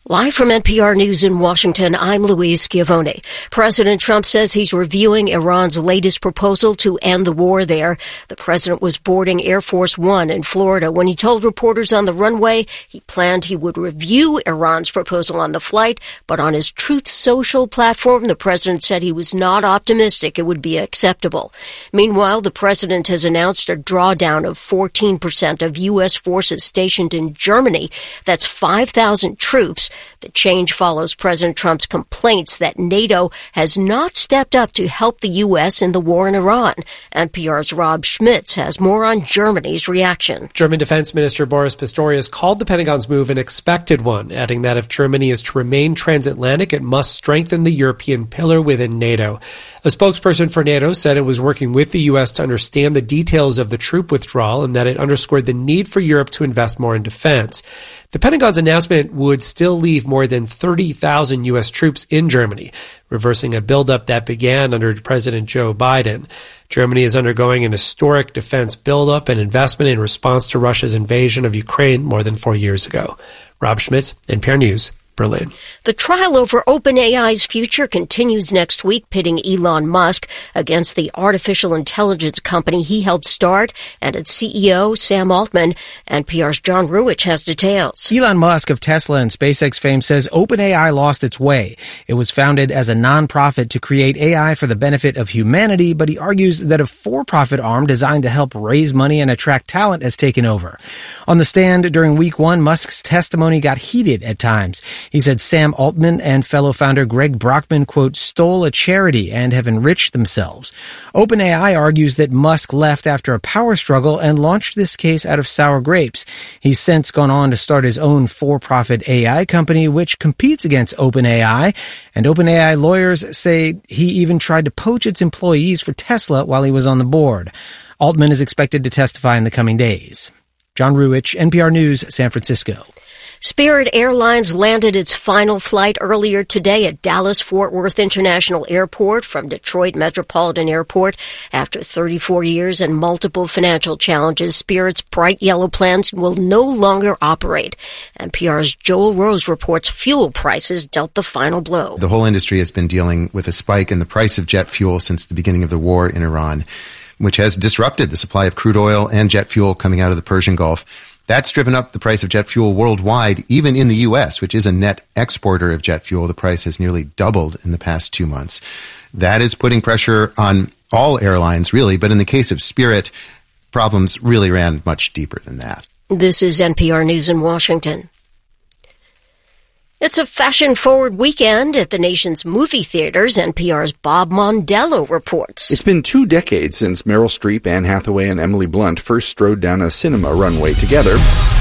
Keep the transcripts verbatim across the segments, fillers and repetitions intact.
Live from N P R News in Washington, I'm Louise Schiavone. President Trump says he's reviewing Iran's latest proposal to end the war there. The president was boarding Air Force One in Florida when he told reporters on the runway he planned he would review Iran's proposal on the flight, but on his Truth Social platform, the president said he was not optimistic it would be acceptable. Meanwhile, the president has announced a drawdown of fourteen percent of U S forces stationed in Germany. That's five thousand troops. The change follows President Trump's complaints that NATO has not stepped up to help the U S in the war in Iran. N P R's Rob Schmitz has more on Germany's reaction. German Defense Minister Boris Pistorius called the Pentagon's move an expected one, adding that if Germany is to remain transatlantic, it must strengthen the European pillar within NATO. A spokesperson for NATO said it was working with the U S to understand the details of the troop withdrawal and that it underscored the need for Europe to invest more in defense. The Pentagon's announcement would still leave more than thirty thousand U S troops in Germany, reversing a buildup that began under President Joe Biden. Germany is undergoing an historic defense buildup and investment in response to Russia's invasion of Ukraine more than four years ago. Rob Schmitz, N P R News, Berlin. The trial over OpenAI's future continues next week, pitting Elon Musk against the artificial intelligence company he helped start and its C E O, Sam Altman. N P R's John Ruwitch has details. Elon Musk of Tesla and SpaceX fame says OpenAI lost its way. It was founded as a nonprofit to create A I for the benefit of humanity, but he argues that a for-profit arm designed to help raise money and attract talent has taken over. On the stand during week one, Musk's testimony got heated at times. He said Sam Altman and fellow founder Greg Brockman, quote, stole a charity and have enriched themselves. OpenAI argues that Musk left after a power struggle and launched this case out of sour grapes. He's since gone on to start his own for-profit A I company, which competes against OpenAI. And OpenAI lawyers say he even tried to poach its employees for Tesla while he was on the board. Altman is expected to testify in the coming days. John Ruwitch, N P R News, San Francisco. Spirit Airlines landed its final flight earlier today at Dallas-Fort Worth International Airport from Detroit Metropolitan Airport. After thirty-four years and multiple financial challenges, Spirit's bright yellow planes will no longer operate. N P R's Joel Rose reports fuel prices dealt the final blow. The whole industry has been dealing with a spike in the price of jet fuel since the beginning of the war in Iran, which has disrupted the supply of crude oil and jet fuel coming out of the Persian Gulf. That's driven up the price of jet fuel worldwide, even in the U S, which is a net exporter of jet fuel. The price has nearly doubled in the past two months. That is putting pressure on all airlines, really, but in the case of Spirit, problems really ran much deeper than that. This is N P R News in Washington. It's a fashion-forward weekend at the nation's movie theaters. N P R's Bob Mondello reports. It's been two decades since Meryl Streep, Anne Hathaway, and Emily Blunt first strode down a cinema runway together.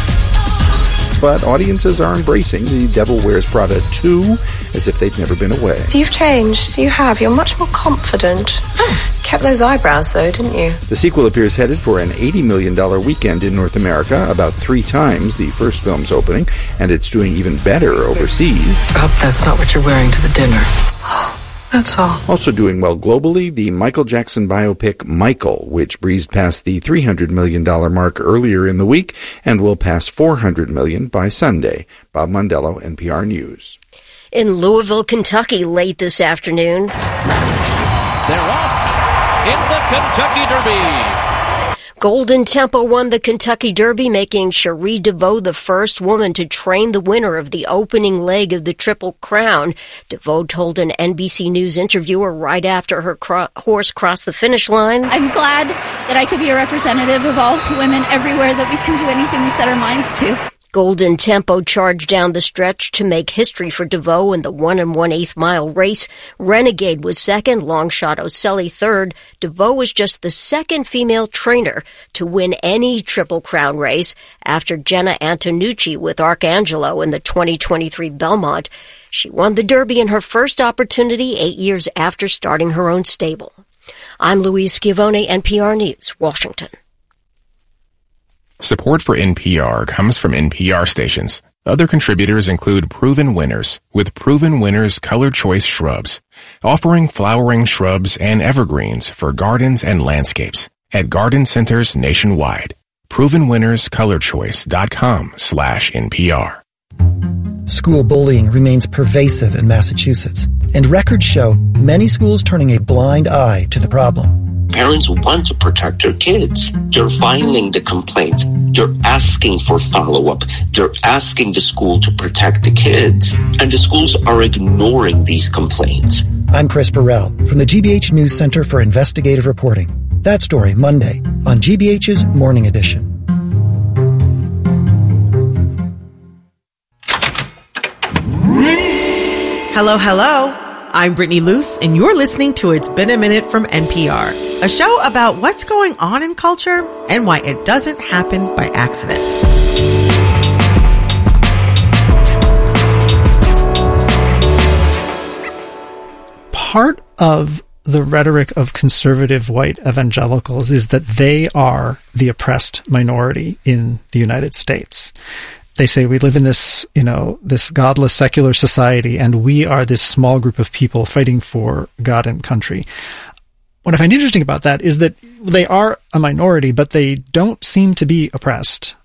But audiences are embracing The Devil Wears Prada two as if they'd never been away. You've changed. You have. You're much more confident. Oh. Kept those eyebrows, though, didn't you? The sequel appears headed for an eighty million dollars weekend in North America, about three times the first film's opening, and it's doing even better overseas. I hope that's not what you're wearing to the dinner. That's all. Also doing well globally, the Michael Jackson biopic Michael, which breezed past the three hundred million dollars mark earlier in the week and will pass four hundred million dollars by Sunday. Bob Mondello, N P R News. In Louisville, Kentucky, late this afternoon. They're off in the Kentucky Derby. Golden Temple won the Kentucky Derby, making Cherie DeVoe the first woman to train the winner of the opening leg of the Triple Crown. DeVoe told an N B C News interviewer right after her cro- horse crossed the finish line. I'm glad that I could be a representative of all women everywhere, that we can do anything we set our minds to. Golden Tempo charged down the stretch to make history for DeVoe in the one and one-eighth mile race. Renegade was second, Longshot Ocelli third. DeVoe was just the second female trainer to win any Triple Crown race after Jenna Antonucci with Arcangelo in the twenty twenty-three Belmont. She won the Derby in her first opportunity eight years after starting her own stable. I'm Louise Schiavone, N P R News, Washington. Support for N P R comes from N P R stations. Other contributors include Proven Winners, with Proven Winners Color Choice Shrubs, offering flowering shrubs and evergreens for gardens and landscapes at garden centers nationwide. proven winners color choice dot com slash N P R. School bullying remains pervasive in Massachusetts, and records show many schools turning a blind eye to the problem. Parents want to protect their kids. They're filing the complaints. They're asking for follow-up. They're asking the school to protect the kids. And the schools are ignoring these complaints. I'm Chris Burrell from the G B H News Center for Investigative Reporting. That story Monday on G B H's Morning Edition. Hello, hello. I'm Brittany Luce, and you're listening to It's Been a Minute from N P R, a show about what's going on in culture and why it doesn't happen by accident. Part of the rhetoric of conservative white evangelicals is that they are the oppressed minority in the United States. They say we live in this, you know, this godless secular society, and we are this small group of people fighting for God and country. What I find interesting about that is that they are a minority, but they don't seem to be oppressed.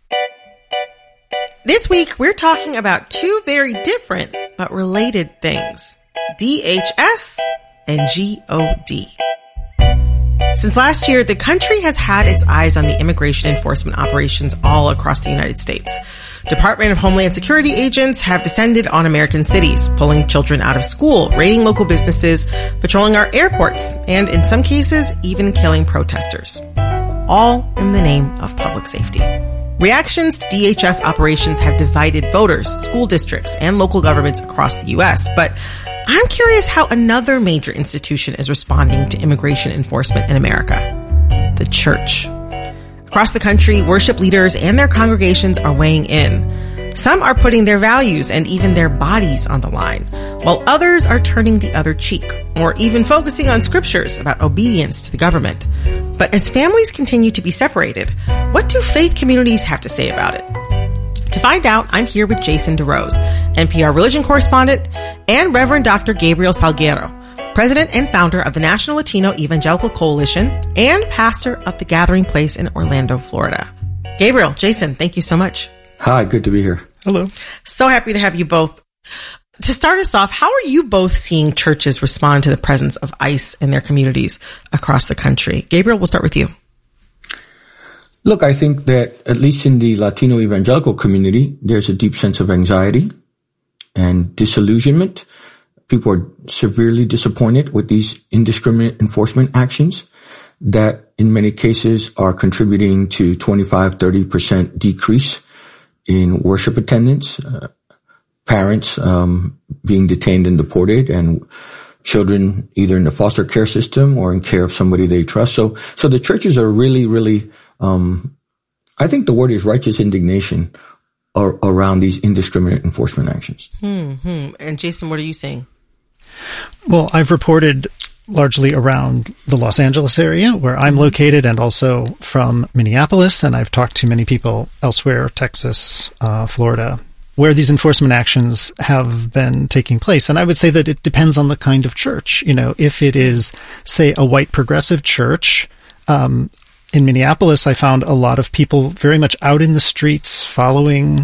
This week, we're talking about two very different but related things: D H S and G O D. Since last year, the country has had its eyes on the immigration enforcement operations all across the United States. Department of Homeland Security agents have descended on American cities, pulling children out of school, raiding local businesses, patrolling our airports, and in some cases, even killing protesters. All in the name of public safety. Reactions to D H S operations have divided voters, school districts, and local governments across the U S, but I'm curious how another major institution is responding to immigration enforcement in America: the church. Across the country, worship leaders and their congregations are weighing in. Some are putting their values and even their bodies on the line, while others are turning the other cheek, or even focusing on scriptures about obedience to the government. But as families continue to be separated, what do faith communities have to say about it? To find out, I'm here with Jason DeRose, N P R religion correspondent, and Reverend Doctor Gabriel Salguero, president and founder of the National Latino Evangelical Coalition and pastor of the Gathering Place in Orlando, Florida. Gabriel, Jason, thank you so much. Hi, good to be here. Hello. So happy to have you both. To start us off, how are you both seeing churches respond to the presence of ICE in their communities across the country? Gabriel, we'll start with you. Look, I think that at least in the Latino evangelical community, there's a deep sense of anxiety and disillusionment. People are severely disappointed with these indiscriminate enforcement actions that in many cases are contributing to twenty-five, thirty percent decrease in worship attendance, uh, parents um, being detained and deported, and children either in the foster care system or in care of somebody they trust. So, so the churches are really, really, um, I think the word is righteous indignation ar- around these indiscriminate enforcement actions. Mm-hmm. And Jason, what are you saying? Well, I've reported largely around the Los Angeles area where I'm located, and also from Minneapolis. And I've talked to many people elsewhere, Texas, uh, Florida, where these enforcement actions have been taking place. And I would say that it depends on the kind of church. You know, if it is, say, a white progressive church, um, in Minneapolis, I found a lot of people very much out in the streets following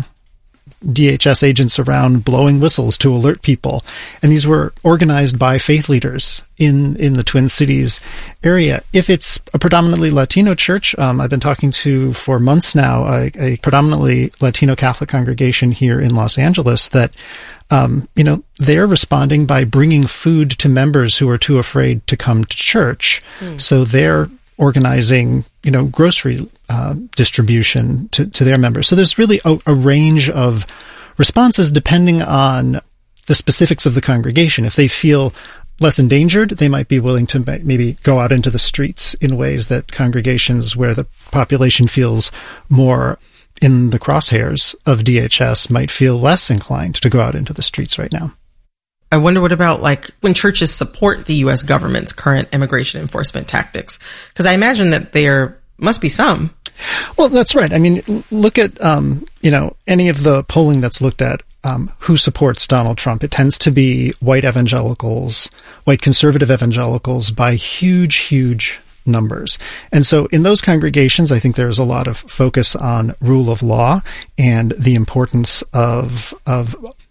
D H S agents around, blowing whistles to alert people. And these were organized by faith leaders in, in the Twin Cities area. If it's a predominantly Latino church, um, I've been talking to for months now, a, a predominantly Latino Catholic congregation here in Los Angeles that, um, you know, they're responding by bringing food to members who are too afraid to come to church. Mm. So they're organizing, you know, grocery uh, distribution to, to their members. So there's really a, a range of responses depending on the specifics of the congregation. If they feel less endangered, they might be willing to maybe go out into the streets in ways that congregations where the population feels more in the crosshairs of D H S might feel less inclined to go out into the streets right now. I wonder what about like when churches support the U S government's current immigration enforcement tactics? Because I imagine that there must be some. Well, that's right. I mean, look at, um, you know, any of the polling that's looked at, um, who supports Donald Trump. It tends to be white evangelicals, white conservative evangelicals by huge, huge numbers. And so in those congregations, I think there's a lot of focus on rule of law and the importance of, of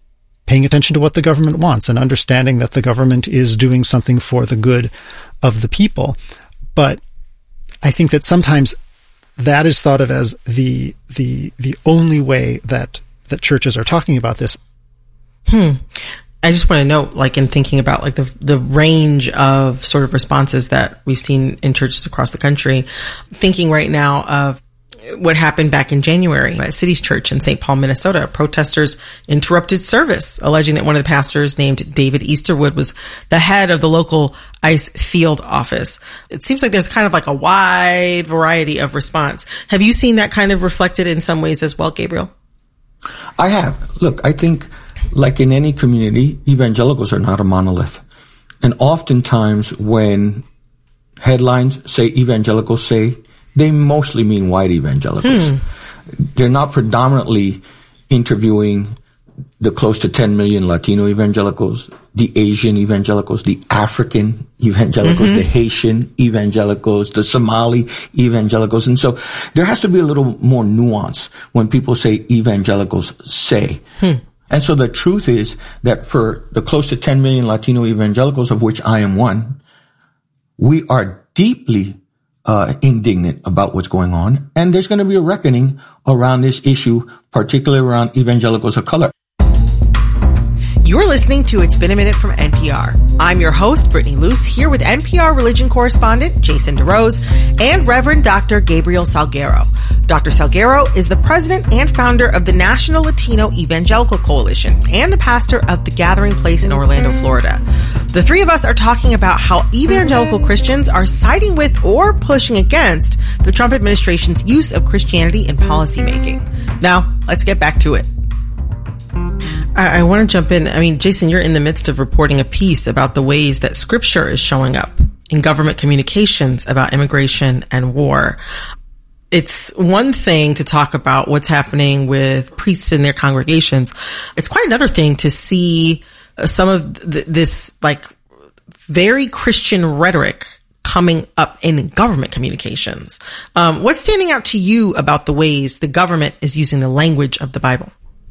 paying attention to what the government wants and understanding that the government is doing something for the good of the people. But I think that sometimes that is thought of as the the the only way that that churches are talking about this. Hmm. I just want to note, like in thinking about like the the range of sort of responses that we've seen in churches across the country, thinking right now of what happened back in January at City's Church in Saint Paul, Minnesota. Protesters interrupted service, alleging that one of the pastors named David Easterwood was the head of the local ICE field office. It seems like there's kind of like a wide variety of response. Have you seen that kind of reflected in some ways as well, Gabriel? I have. Look, I think like in any community, evangelicals are not a monolith. And oftentimes when headlines say evangelicals say, they mostly mean white evangelicals. Hmm. They're not predominantly interviewing the close to ten million Latino evangelicals, the Asian evangelicals, the African evangelicals, mm-hmm. the Haitian evangelicals, the Somali evangelicals. And so there has to be a little more nuance when people say evangelicals say. Hmm. And so the truth is that for the close to ten million Latino evangelicals, of which I am one, we are deeply Uh, indignant about what's going on. And there's going to be a reckoning around this issue, particularly around evangelicals of color. You're listening to It's Been a Minute from N P R. I'm your host, Brittany Luce, here with N P R religion correspondent Jason DeRose and Reverend Doctor Gabriel Salguero. Doctor Salguero is the president and founder of the National Latino Evangelical Coalition and the pastor of the Gathering Place in Orlando, Florida. The three of us are talking about how evangelical Christians are siding with or pushing against the Trump administration's use of Christianity in policymaking. Now, let's get back to it. I, I want to jump in. I mean, Jason, you're in the midst of reporting a piece about the ways that scripture is showing up in government communications about immigration and war. It's one thing to talk about what's happening with priests in their congregations. It's quite another thing to see some of th- this like very Christian rhetoric coming up in government communications. Um, what's standing out to you about the ways the government is using the language of the Bible?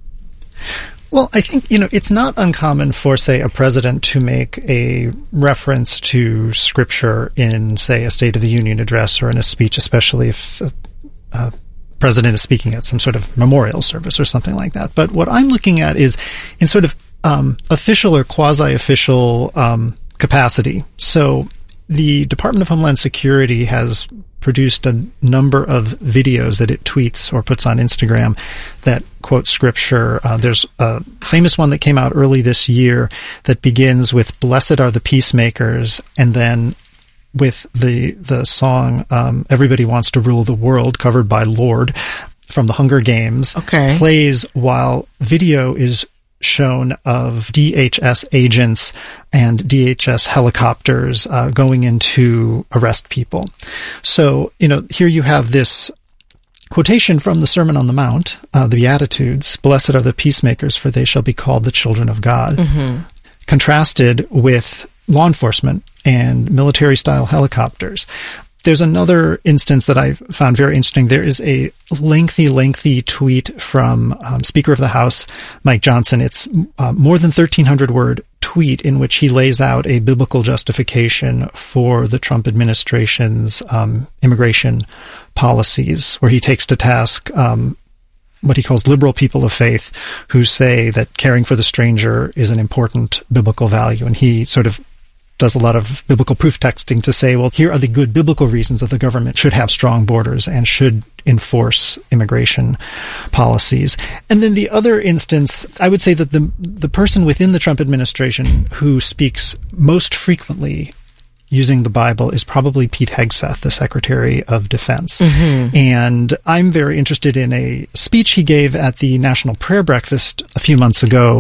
Well, I think, you know, it's not uncommon for, say, a president to make a reference to scripture in, say, a State of the Union address or in a speech, especially if a, a president is speaking at some sort of memorial service or something like that. But what I'm looking at is in sort of um, official or quasi-official um, capacity. So the Department of Homeland Security has produced a number of videos that it tweets or puts on Instagram that quote scripture. Uh, there's a famous one that came out early this year that begins with "Blessed are the peacemakers," and then with the the song um, "Everybody Wants to Rule the World," covered by Lorde from the Hunger Games, okay. plays while video is shown of D H S agents and D H S helicopters uh, going in to arrest people. So, you know, here you have this quotation from the Sermon on the Mount, uh, the Beatitudes, "Blessed are the peacemakers, for they shall be called the children of God," mm-hmm. contrasted with law enforcement and military-style helicopters. There's another instance that I found very interesting. There is a lengthy, lengthy tweet from um, Speaker of the House, Mike Johnson. It's uh, more than thirteen hundred word tweet in which he lays out a biblical justification for the Trump administration's um, immigration policies, where he takes to task um, what he calls liberal people of faith who say that caring for the stranger is an important biblical value. And he sort of does a lot of biblical proof texting to say, well, here are the good biblical reasons that the government should have strong borders and should enforce immigration policies. And then the other instance, I would say that the the person within the Trump administration who speaks most frequently using the Bible is probably Pete Hegseth, the Secretary of Defense. Mm-hmm. And I'm very interested in a speech he gave at the National Prayer Breakfast a few months ago.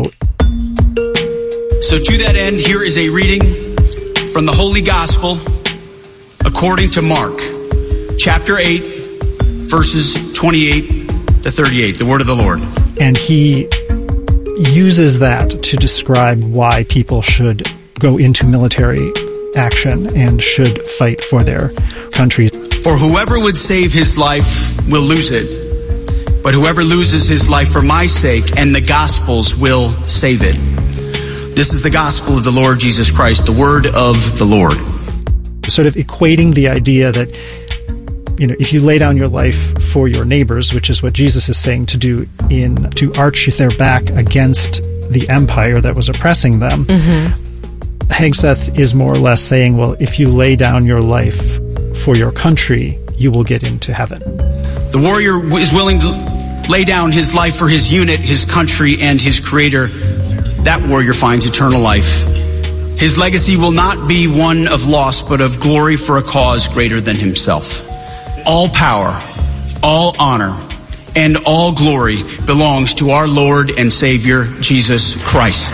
So to that end, here is a reading from the Holy Gospel according to Mark, chapter eight, verses twenty-eight to thirty-eight, the word of the Lord. And he uses that to describe why people should go into military action and should fight for their country. For whoever would save his life will lose it, but whoever loses his life for my sake and the gospel's will save it. This is the gospel of the Lord Jesus Christ, the word of the Lord. Sort of equating the idea that, you know, if you lay down your life for your neighbors, which is what Jesus is saying to do in to arch their back against the empire that was oppressing them, mm-hmm. Hegseth is more or less saying, well, if you lay down your life for your country, you will get into heaven. The warrior is willing to lay down his life for his unit, his country, and his creator. That warrior finds eternal life. His legacy will not be one of loss, but of glory for a cause greater than himself. All power, all honor, and all glory belongs to our Lord and Savior, Jesus Christ.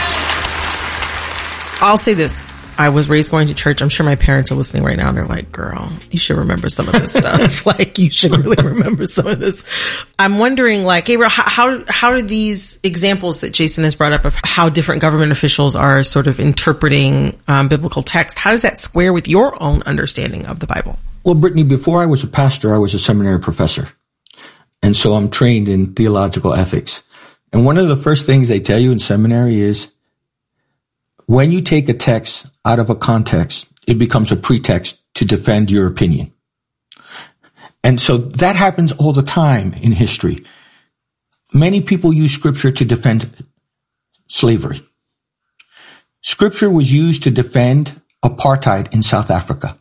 I'll say this. I was raised going to church. I'm sure my parents are listening right now. They're like, girl, you should remember some of this stuff. Like, you should really remember some of this. I'm wondering, like, Gabriel, how, how, how do these examples that Jason has brought up of how different government officials are sort of interpreting um, biblical text, how does that square with your own understanding of the Bible? Well, Brittany, before I was a pastor, I was a seminary professor. And so I'm trained in theological ethics. And one of the first things they tell you in seminary is, when you take a text out of a context, it becomes a pretext to defend your opinion. And so that happens all the time in history. Many people use scripture to defend slavery. Scripture was used to defend apartheid in South Africa.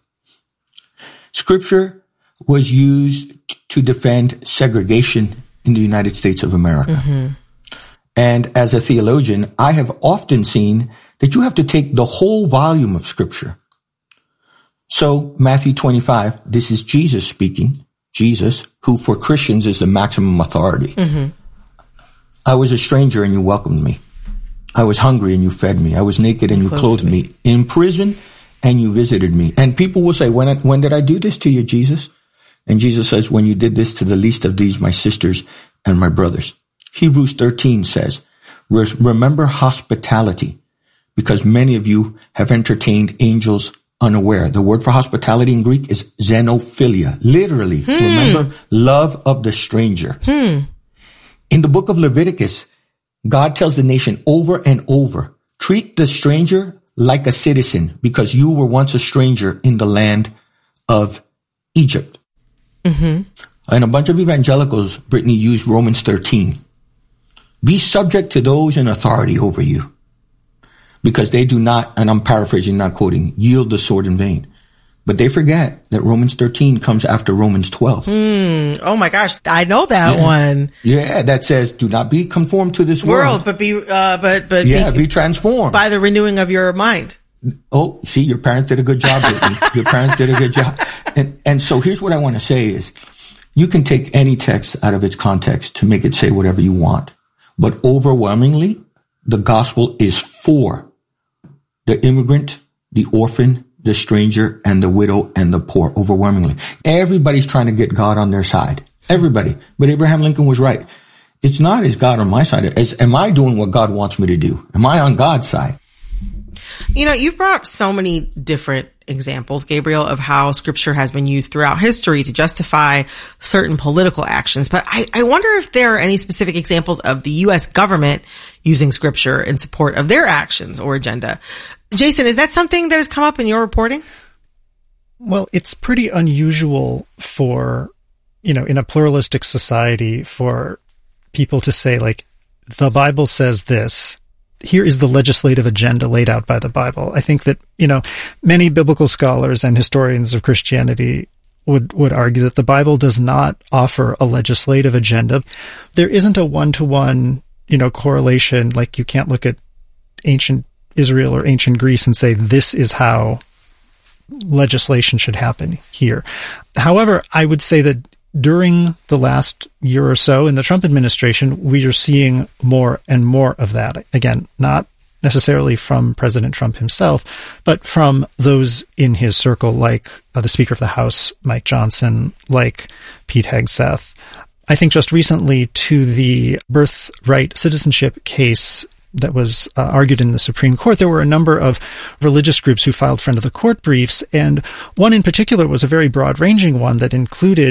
Scripture was used to defend segregation in the United States of America. Mm-hmm. And as a theologian, I have often seen that you have to take the whole volume of scripture. So Matthew twenty-five, this is Jesus speaking, Jesus, who for Christians is the maximum authority. Mm-hmm. I was a stranger and you welcomed me. I was hungry and you fed me. I was naked and you clothed, clothed me. me. In prison and you visited me. And people will say, when, I, when did I do this to you, Jesus? And Jesus says, when you did this to the least of these, my sisters and my brothers. Hebrews thirteen says, remember hospitality, because many of you have entertained angels unaware. The word for hospitality in Greek is xenophilia. Literally, hmm. remember, love of the stranger. Hmm. In the book of Leviticus, God tells the nation over and over, treat the stranger like a citizen, because you were once a stranger in the land of Egypt. Mm-hmm. And a bunch of evangelicals, Brittany, used Romans thirteen. Be subject to those in authority over you, because they do not, and I'm paraphrasing, not quoting, yield the sword in vain. But they forget that Romans thirteen comes after Romans twelve. Mm, oh my gosh, I know that yeah. one. Yeah, that says, do not be conformed to this world, world but be, uh, but, but yeah, be, be transformed by the renewing of your mind. Oh, see, your parents did a good job. Your parents did a good job. And, and so here's what I want to say is, you can take any text out of its context to make it say whatever you want. But overwhelmingly, the gospel is for the immigrant, the orphan, the stranger, and the widow, and the poor, overwhelmingly. Everybody's trying to get God on their side. Everybody. But Abraham Lincoln was right. It's not, is God on my side? It's, am I doing what God wants me to do? Am I on God's side? You know, you've brought up so many different examples, Gabriel, of how scripture has been used throughout history to justify certain political actions. But I, I wonder if there are any specific examples of the U S government using scripture in support of their actions or agenda. Jason, is that something that has come up in your reporting? Well, it's pretty unusual for, you know, in a pluralistic society for people to say, like, the Bible says this. Here is the legislative agenda laid out by the Bible. I think that, you know, many biblical scholars and historians of Christianity would, would argue that the Bible does not offer a legislative agenda. There isn't a one-to-one, you know, correlation. Like, you can't look at ancient Israel or ancient Greece and say, this is how legislation should happen here. However, I would say that during the last year or so in the Trump administration, we are seeing more and more of that. Again, not necessarily from President Trump himself, but from those in his circle, like uh, the Speaker of the House, Mike Johnson, like Pete Hegseth. I think just recently to the birthright citizenship case that was uh, argued in the Supreme Court, there were a number of religious groups who filed friend of the court briefs, and one in particular was a very broad-ranging one that included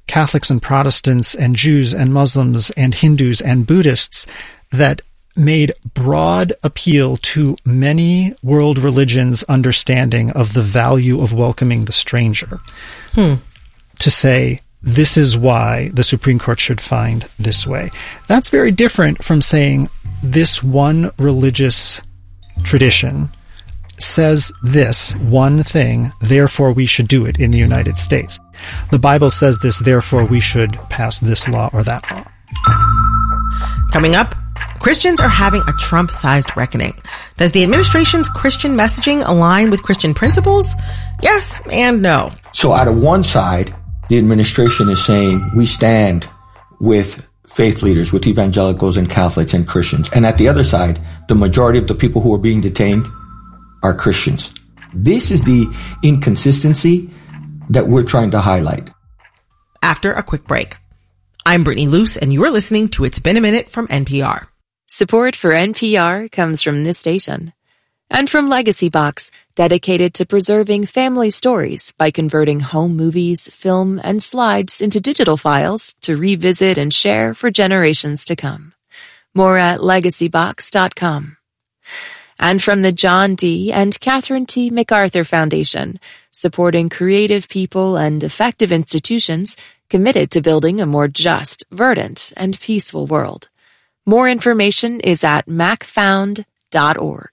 Catholics and Protestants and Jews and Muslims and Hindus and Buddhists that made broad appeal to many world religions' understanding of the value of welcoming the stranger. Hmm. To say, this is why the Supreme Court should find this way. That's very different from saying this one religious tradition says this one thing, therefore we should do it in the United States. The Bible says this, therefore we should pass this law or that law. Coming up, Christians are having a Trump-sized reckoning. Does the administration's Christian messaging align with Christian principles? Yes and no. So out of one side, the administration is saying we stand with faith leaders, with evangelicals and Catholics and Christians. And at the other side, the majority of the people who are being detained are Christians. This is the inconsistency that we're trying to highlight. After a quick break. I'm Brittany Luce, and you're listening to It's Been a Minute from N P R. Support for N P R comes from this station and from Legacy Box, dedicated to preserving family stories by converting home movies, film, and slides into digital files to revisit and share for generations to come. More at legacy box dot com. And from the John D. and Catherine T. MacArthur Foundation, supporting creative people and effective institutions committed to building a more just, verdant, and peaceful world. More information is at mac found dot org.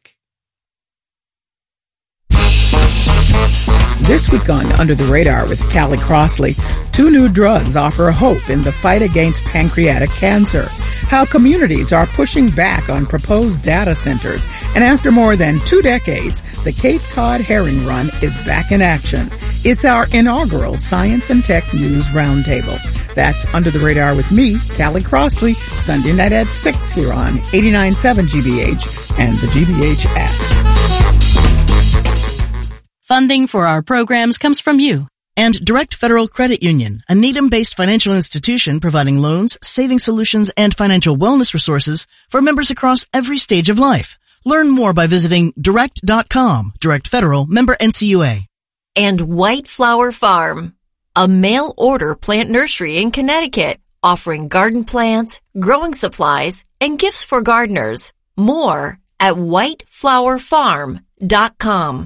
This week on Under the Radar with Callie Crossley, two new drugs offer hope in the fight against pancreatic cancer, how communities are pushing back on proposed data centers, and after more than two decades, the Cape Cod Herring Run is back in action. It's our inaugural Science and Tech News Roundtable. That's Under the Radar with me, Callie Crossley, Sunday night at six here on eighty-nine point seven G B H and the G B H app. Funding for our programs comes from you. And Direct Federal Credit Union, a Needham-based financial institution providing loans, saving solutions, and financial wellness resources for members across every stage of life. Learn more by visiting direct dot com. Direct Federal, member N C U A. And White Flower Farm, a mail-order plant nursery in Connecticut, offering garden plants, growing supplies, and gifts for gardeners. More at white flower farm dot com.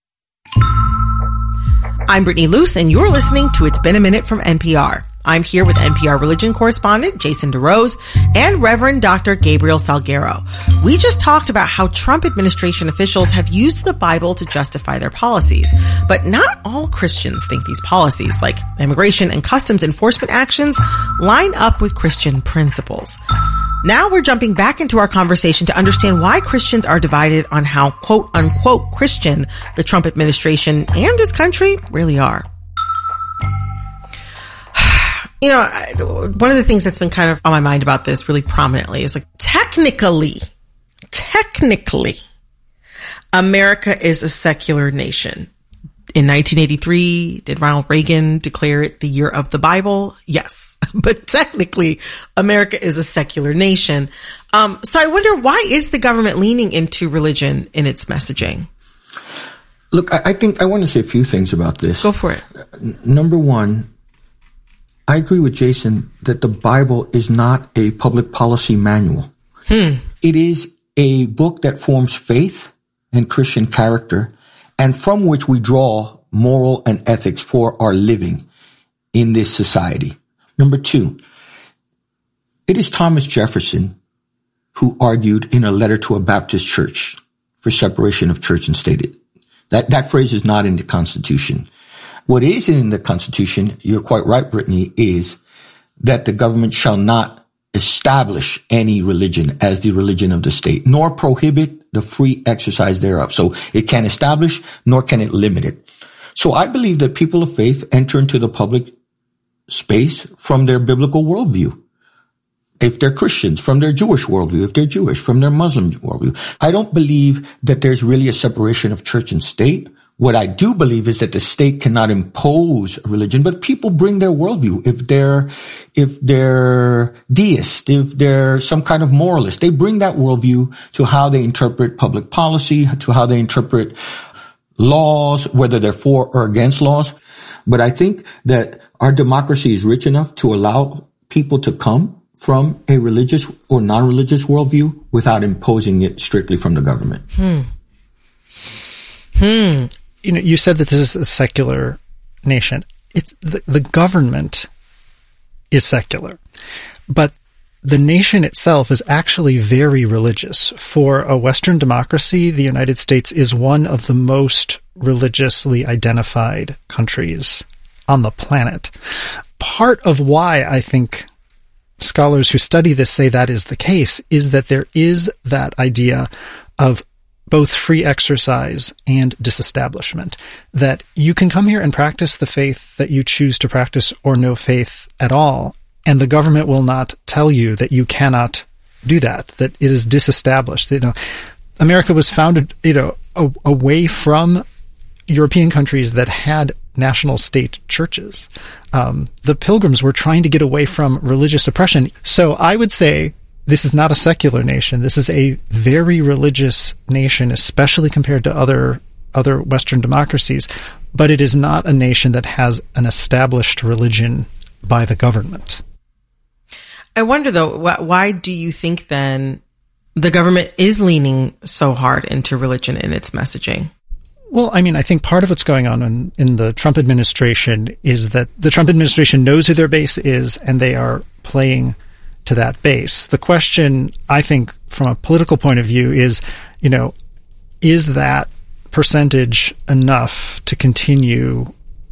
I'm Brittany Luce, and you're listening to It's Been a Minute from N P R. I'm here with N P R religion correspondent Jason DeRose and Reverend Doctor Gabriel Salguero. We just talked about how Trump administration officials have used the Bible to justify their policies. But not all Christians think these policies, like immigration and customs enforcement actions, line up with Christian principles. Now we're jumping back into our conversation to understand why Christians are divided on how quote-unquote Christian the Trump administration and this country really are. You know, one of the things that's been kind of on my mind about this really prominently is like, technically, technically, America is a secular nation. In nineteen eighty-three, did Ronald Reagan declare it the year of the Bible? Yes. But technically, America is a secular nation. Um, so I wonder, why is the government leaning into religion in its messaging? Look, I, I think I want to say a few things about this. Go for it. N- number one, I agree with Jason that the Bible is not a public policy manual. Hmm. It is a book that forms faith and Christian character, and from which we draw moral and ethics for our living in this society. Number two, it is Thomas Jefferson who argued in a letter to a Baptist church for separation of church and state. That, that phrase is not in the Constitution. What is in the Constitution, you're quite right, Brittany, is that the government shall not establish any religion as the religion of the state, nor prohibit the free exercise thereof. So it can't establish, nor can it limit it. So I believe that people of faith enter into the public space from their biblical worldview. If they're Christians, from their Jewish worldview. If they're Jewish, from their Muslim worldview. I don't believe that there's really a separation of church and state. What I do believe is that the state cannot impose religion, but people bring their worldview. If they're, if they're deist, if they're some kind of moralist, they bring that worldview to how they interpret public policy, to how they interpret laws, whether they're for or against laws. But I think that our democracy is rich enough to allow people to come from a religious or non-religious worldview without imposing it strictly from the government. Hmm. Hmm. You know, you said that this is a secular nation. It's the, the government is secular, but the nation itself is actually very religious. For a Western democracy, the United States is one of the most religiously identified countries on the planet. Part of why I think scholars who study this say that is the case is that there is that idea of both free exercise and disestablishment, that you can come here and practice the faith that you choose to practice or no faith at all, and the government will not tell you that you cannot do that, that it is disestablished. You know, America was founded, you know, a, away from European countries that had national state churches. Um, the Pilgrims were trying to get away from religious oppression. So I would say this is not a secular nation. This is a very religious nation, especially compared to other other Western democracies. But it is not a nation that has an established religion by the government. I wonder, though, wh- why do you think then the government is leaning so hard into religion in its messaging? Well, I mean, I think part of what's going on in, in the Trump administration is that the Trump administration knows who their base is, and they are playing to that base. The question, I think, from a political point of view is, you know, is that percentage enough to continue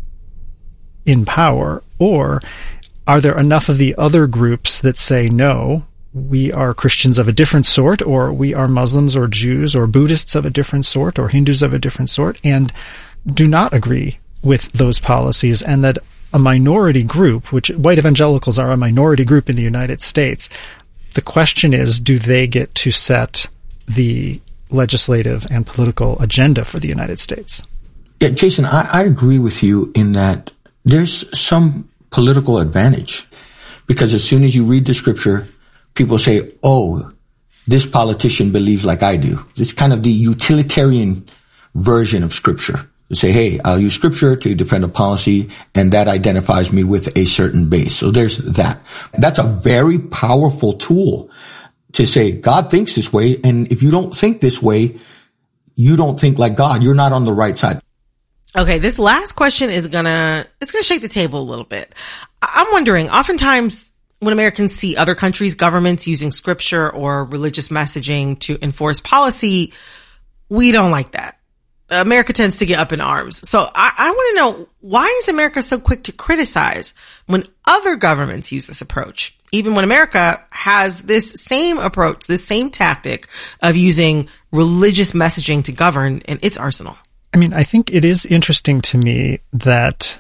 in power? Or are there enough of the other groups that say, no, we are Christians of a different sort, or we are Muslims or Jews or Buddhists of a different sort, or Hindus of a different sort, and do not agree with those policies, and that a minority group, which white evangelicals are a minority group in the United States, the question is, do they get to set the legislative and political agenda for the United States? Yeah, Jason, I, I agree with you in that there's some political advantage, because as soon as you read the scripture, people say, oh, this politician believes like I do. It's kind of the utilitarian version of scripture. To say, hey, I'll use scripture to defend a policy, and that identifies me with a certain base. So there's that. That's a very powerful tool to say, God thinks this way, and if you don't think this way, you don't think like God. You're not on the right side. Okay, this last question is gonna, it's gonna shake the table a little bit. I'm wondering, oftentimes when Americans see other countries' governments using scripture or religious messaging to enforce policy, we don't like that. America tends to get up in arms. So I, I want to know, why is America so quick to criticize when other governments use this approach? Even when America has this same approach, this same tactic of using religious messaging to govern in its arsenal. I mean, I think it is interesting to me that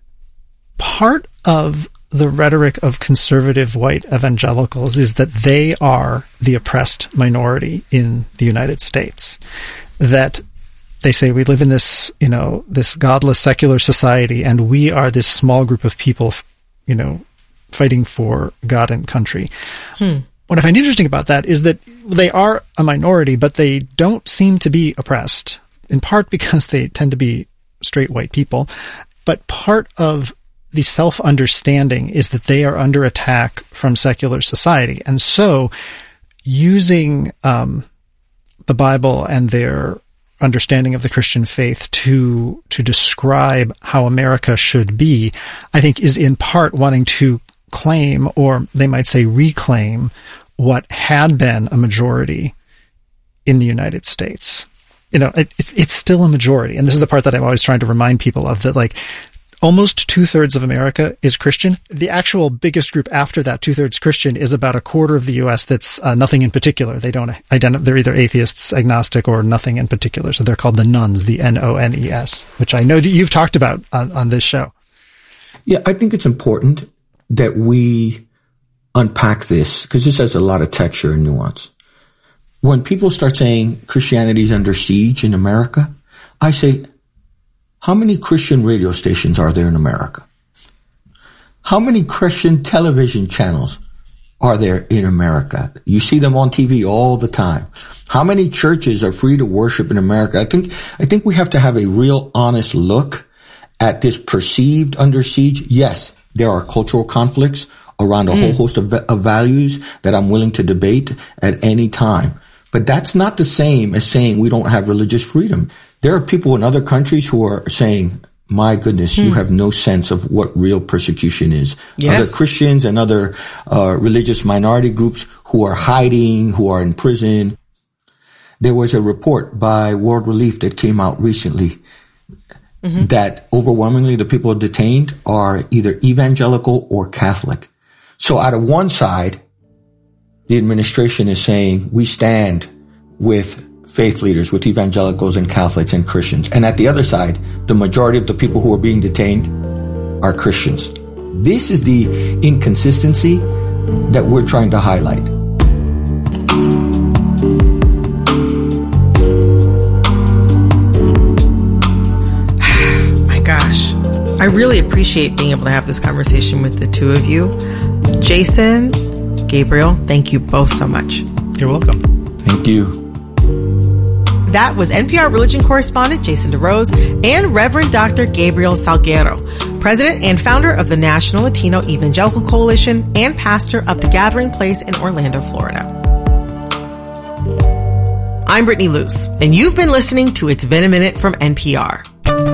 part of the rhetoric of conservative white evangelicals is that they are the oppressed minority in the United States. That they say we live in this, you know, this godless secular society, and we are this small group of people, you know, fighting for God and country. Hmm. What I find interesting about that is that they are a minority, but they don't seem to be oppressed, in part because they tend to be straight white people. But part of the self-understanding is that they are under attack from secular society. And so using um, the Bible and their understanding of the Christian faith to to describe how America should be, I think is in part wanting to claim, or they might say reclaim, what had been a majority in the United States. You know, it, it's it's still a majority, and this is the part that I'm always trying to remind people of, that like almost two-thirds of America is Christian. The actual biggest group after that, two-thirds Christian, is about a quarter of the U S that's uh, nothing in particular. They don't identify, they're either atheists, agnostic, or nothing in particular. So they're called the Nones, the N O N E S, which I know that you've talked about on, on this show. Yeah, I think it's important that we unpack this, because this has a lot of texture and nuance. When people start saying Christianity is under siege in America, I say, how many Christian radio stations are there in America? How many Christian television channels are there in America? You see them on T V all the time. How many churches are free to worship in America? I think, I think we have to have a real honest look at this perceived under siege, yes, there are cultural conflicts around a mm. whole host of, of values that I'm willing to debate at any time. But that's not the same as saying we don't have religious freedom. There are people in other countries who are saying, my goodness, mm. you have no sense of what real persecution is. Yes. Other Christians and other uh, religious minority groups who are hiding, who are in prison. There was a report by World Relief that came out recently mm-hmm. that overwhelmingly the people detained are either evangelical or Catholic. So out of one side, the administration is saying we stand with faith leaders, with evangelicals and Catholics and Christians. And at the other side, the majority of the people who are being detained are Christians. This is the inconsistency that we're trying to highlight. My gosh, I really appreciate being able to have this conversation with the two of you. Jason, Gabriel, thank you both so much. You're welcome. Thank you. That was N P R religion correspondent Jason DeRose and Reverend Doctor Gabriel Salguero, president and founder of the National Latino Evangelical Coalition and pastor of the Gathering Place in Orlando, Florida. I'm Brittany Luce, and you've been listening to It's Been a Minute from N P R.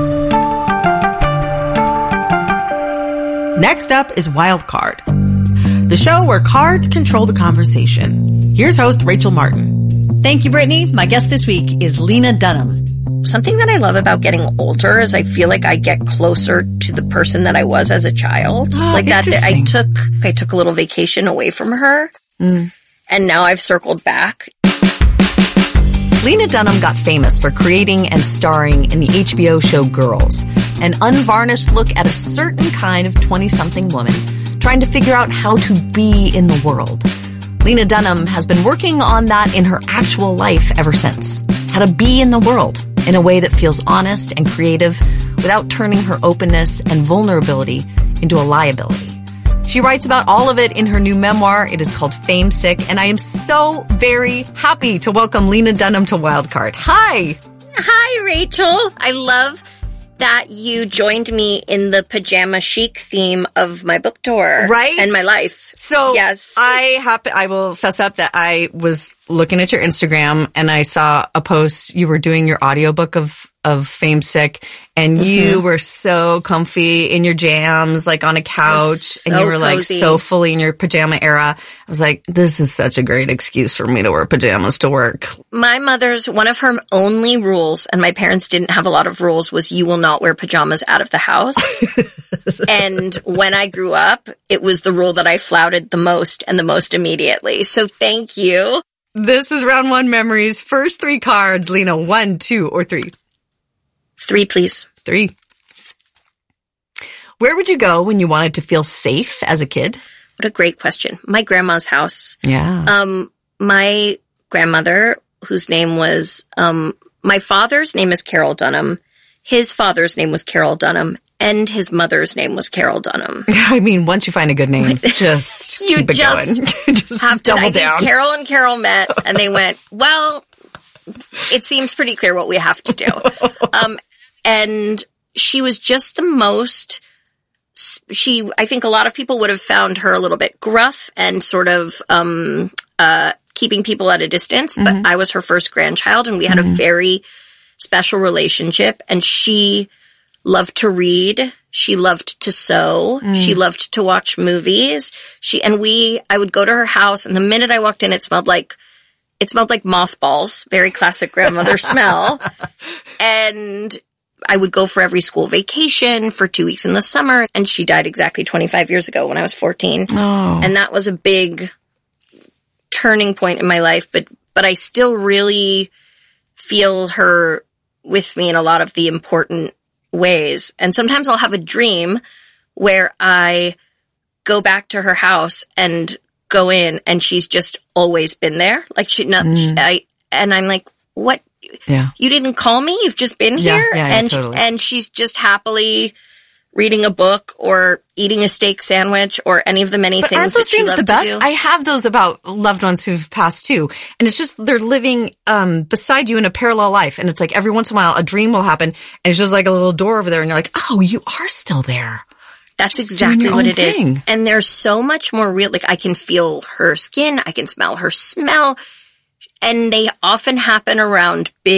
Next up is Wild Card, the show where cards control the conversation. Here's host Rachel Martin. Thank you, Brittany. My guest this week is Lena Dunham. Something that I love about getting older is I feel like I get closer to the person that I was as a child. Oh, like that, I took, I took a little vacation away from her, mm. and now I've circled back. Lena Dunham got famous for creating and starring in the H B O show Girls, an unvarnished look at a certain kind of twenty-something woman trying to figure out how to be in the world. Lena Dunham has been working on that in her actual life ever since. How to be in the world in a way that feels honest and creative without turning her openness and vulnerability into a liability. She writes about all of it in her new memoir. It is called Fame Sick, and I am so very happy to welcome Lena Dunham to Wildcard. Hi! Hi, Rachel. I love that you joined me in the pajama chic theme of my book tour. Right? And my life. So, yes. I happen, I will fess up that I was looking at your Instagram and I saw a post. You were doing your audiobook of, of Fame Sick, and mm-hmm. you were so comfy in your jams, like on a couch, so and you were cozy. Like so fully in your pajama era. I was like, this is such a great excuse for me to wear pajamas to work. My mother's, one of her only rules, and my parents didn't have a lot of rules, was you will not wear pajamas out of the house. And when I grew up, it was the rule that I flouted the most and the most immediately. So thank you. This is round one memories. First three cards, Lena, one, two, or three? Three, please. Three. Where would you go when you wanted to feel safe as a kid? What a great question. My grandma's house. Yeah. Um, my grandmother, whose name was, um, my father's name is Carol Dunham. His father's name was Carol Dunham, and his mother's name was Carol Dunham. I mean, once you find a good name, just you keep it just going. just have to. double I down. think Carol and Carol met, and they went, well, it seems pretty clear what we have to do. Um, and she was just the most, she, I think a lot of people would have found her a little bit gruff and sort of, um, uh, keeping people at a distance, but mm-hmm. I was her first grandchild, and we had mm-hmm. a very special relationship, and she loved to read. She loved to sew. Mm. She loved to watch movies. She, and we, I would go to her house, and the minute I walked in, it smelled like, it smelled like mothballs, very classic grandmother smell. And I would go for every school vacation for two weeks in the summer. And she died exactly twenty-five years ago when I was fourteen. Oh. And that was a big turning point in my life. But, but I still really feel her with me in a lot of the important ways. And sometimes I'll have a dream where I go back to her house and go in, and she's just always been there. Like she, not, mm. she I, and I'm like, what? Yeah. You didn't call me? You've just been yeah, here? Yeah, and, yeah, totally. and she's just happily reading a book or eating a steak sandwich or any of the many but things aren't those that she dreams loved the best? to do. I have those about loved ones who've passed too. And it's just they're living um beside you in a parallel life. And it's like every once in a while a dream will happen and it's just like a little door over there and you're like, oh, you are still there. That's Just exactly doing your what own it is. thing. And there's so much more real. Like I can feel her skin. I can smell her smell. And they often happen around big